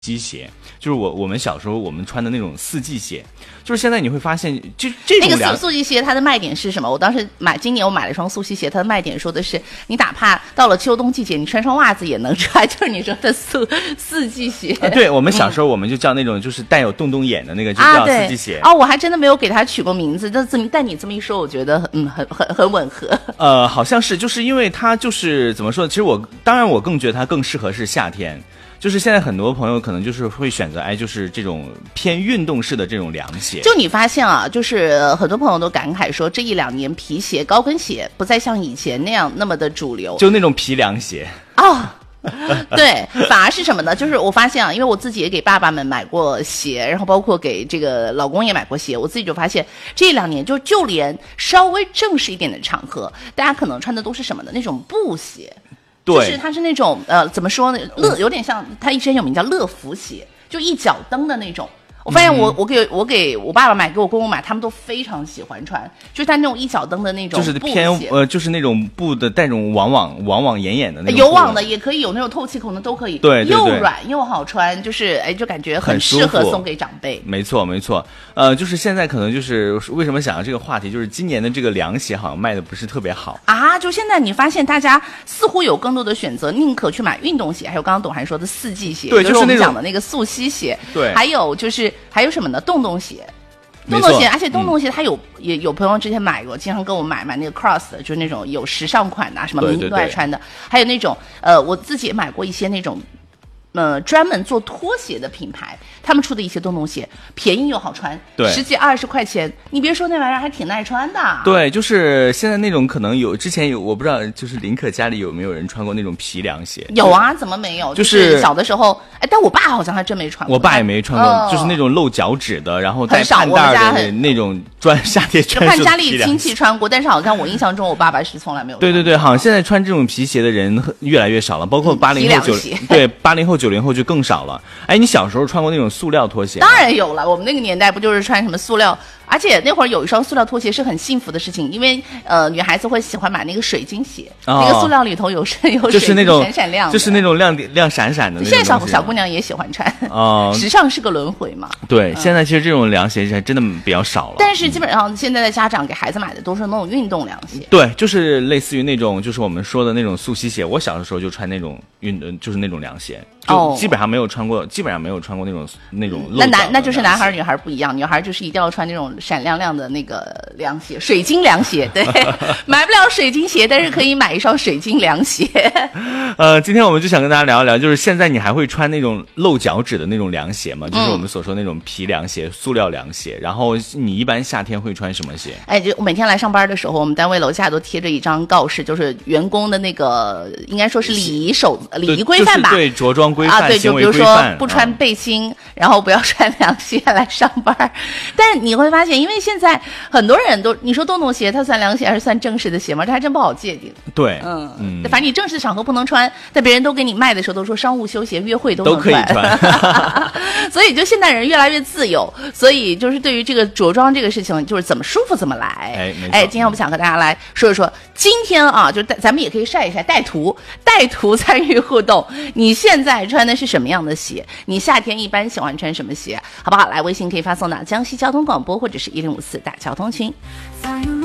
机鞋，就是我们小时候我们穿的那种四季鞋，就是现在你会发现，就这种那个速季鞋它的卖点是什么？我当时今年我买了一双速季鞋，它的卖点说的是，你哪怕到了秋冬季节，你穿上袜子也能穿，就是你说的四季鞋。 对，我们小时候我们就叫那种就是带有洞洞眼的那个，就叫四季鞋。 我还真的没有给它取过名字，但你这么一说，我觉得很吻合。 好像是，就是因为它就是怎么说？其实当然我更觉得它更适合是夏天。就是现在很多朋友可能就是会选择就是这种偏运动式的这种凉鞋。 就你发现啊，就是很多朋友都感慨说，这1-2年皮鞋、高跟鞋不再像以前那么的主流， 就那种皮凉鞋对，反而是什么呢？就是我发现啊，因为我自己也给爸爸们买过鞋，然后包括给这个老公也买过鞋，我自己就发现这2年就连稍微正式一点的场合，大家可能穿的都是什么的那种布鞋。 对， 就是它是那种怎么说呢，有点像它一身有名叫乐福鞋，就一脚蹬的那种。我发现我给我爸爸买，给我公公买，他们都非常喜欢穿，就是它那种一脚蹬的那种布鞋， 就是偏就是那种布的带种网眼眼的那种， 有网的也可以，有那种透气孔的都可以， 对， 又软又好穿，就是就感觉很适合送给长辈。 没错，就是现在可能就是为什么想到这个话题，就是今年的这个凉鞋好像卖的不是特别好啊，就现在你发现大家似乎有更多的选择，宁可去买运动鞋，还有刚刚董涵说的四季鞋， 对，就是我们讲的那个速吸鞋， 对， 还有什么呢？洞洞鞋，而且洞洞鞋它也有朋友之前买过，经常跟我买那个 cross 的，就是那种有时尚款的，什么民都爱穿的，还有那种我自己也买过一些那种专门做拖鞋的品牌，他们出的一些洞洞鞋便宜又好穿，对，10几20块钱，你别说那玩意儿还挺耐穿的。 对，就是现在那种可能之前有，我不知道就是林可家里有没有人穿过那种皮凉鞋？ 有啊，怎么没有？就是小的时候，但我爸好像还真没穿过。 我爸也没穿过，就是那种露脚趾的，然后带盼带的那种夏天穿。 看家里亲戚穿过，但是好像我印象中我爸爸是从来没有穿过。 对，好像现在穿这种皮鞋的人越来越少了，包括80后80后90后就更少了。哎，你小时候穿过那种塑料拖鞋吗？ 当然有了，我们那个年代不就是穿什么塑料，而且那会儿有一双塑料拖鞋是很幸福的事情，因为女孩子会喜欢买那个水晶鞋，那个塑料里头有水晶闪闪亮的， 就是那种亮闪闪的那种。 现在小姑娘也喜欢穿时尚是个轮回嘛。 对，现在其实这种凉鞋还真的比较少了。 但是基本上现在的家长给孩子买的都是那种运动凉鞋。 对，就是类似于那种就是我们说的那种速吸鞋，我小的时候就穿那种就是那种凉鞋。就基本上没有穿过那种那就是男孩女孩不一样，女孩就是一定要穿那种闪亮亮的那个凉鞋，水晶凉鞋。对，买不了水晶鞋，但是可以买一双水晶凉鞋。 今天我们就想跟大家聊一聊，就是现在你还会穿那种露脚趾的那种凉鞋吗？就是我们所说那种皮凉鞋、塑料凉鞋。然后你一般夏天会穿什么鞋？ 就每天来上班的时候，我们单位楼下都贴着一张告示，就是员工的那个应该说是礼仪规范吧？ 对，着装规范， 对，就比如说不穿背心，然后不要穿凉鞋来上班。但你会发现，因为现在很多人你说洞洞鞋，它算凉鞋还是算正式的鞋吗？这还真不好界定。 对， 反正你正式场合不能穿，但别人都给你卖的时候都说商务休闲、约会都可以穿。 所以就现代人越来越自由，所以就是对于这个着装这个事情，就是怎么舒服怎么来。今天我们想和大家来说一说，今天啊，就咱们也可以晒一晒带图参与互动。你现在穿的是什么样的鞋？你夏天一般喜欢穿什么鞋？好不好？来，微信可以发送到江西交通广播或者是1054大交通群。